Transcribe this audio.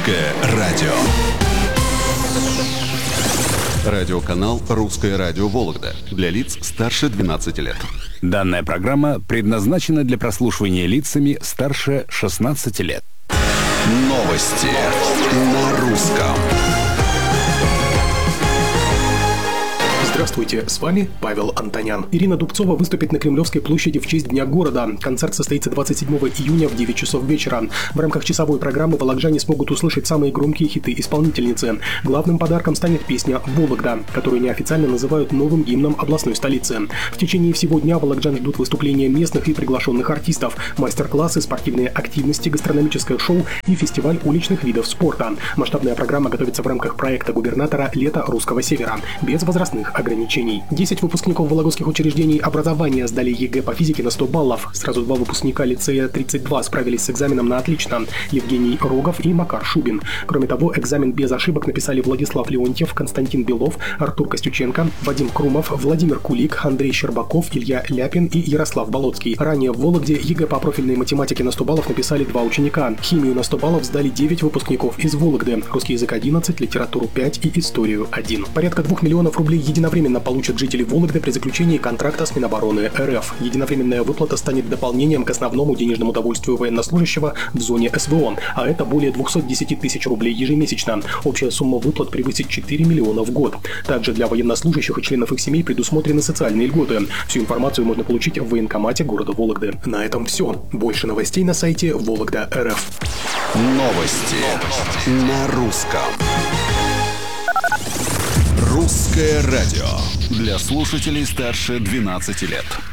Русское радио. Радиоканал «Русское радио Вологда» для лиц старше 12 лет. Данная программа предназначена для прослушивания лицами старше 16 лет. Новости на русском. Здравствуйте, с вами Павел Антонян. Ирина Дубцова выступит на Кремлевской площади в честь Дня города. Концерт состоится 27 июня в 9 часов вечера. В рамках часовой программы вологжане смогут услышать самые громкие хиты исполнительницы. Главным подарком станет песня «Вологда», которую неофициально называют новым гимном областной столицы. В течение всего дня вологжан ждут выступления местных и приглашенных артистов, мастер-классы, спортивные активности, гастрономическое шоу и фестиваль уличных видов спорта. Масштабная программа готовится в рамках проекта губернатора «Лето русского севера» без возрастных ограничений. 10 выпускников вологодских учреждений образования сдали ЕГЭ по физике на 100 баллов. Сразу 2 выпускника лицея 32 справились с экзаменом на отлично. Евгений Рогов и Макар Шубин. Кроме того, экзамен без ошибок написали Владислав Леонтьев, Константин Белов, Артур Костюченко, Вадим Крумов, Владимир Кулик, Андрей Щербаков, Илья Ляпин и Ярослав Болоцкий. Ранее в Вологде ЕГЭ по профильной математике на 100 баллов написали 2 ученика. Химию на 100 баллов сдали 9 выпускников из Вологды. Русский язык 11, литературу 5 и историю 1. Порядка 2 миллионов рублей единовременно получат жители Вологды при заключении контракта с Минобороны РФ. Единовременная выплата станет дополнением к основному денежному довольствию военнослужащего в зоне СВО, а это более 210 тысяч рублей ежемесячно. Общая сумма выплат превысит 4 миллиона в год. Также для военнослужащих и членов их семей предусмотрены социальные льготы. Всю информацию можно получить в военкомате города Вологды. На этом все. Больше новостей на сайте Вологда.рф. Новости на русском. Русское радио для слушателей старше 12 лет.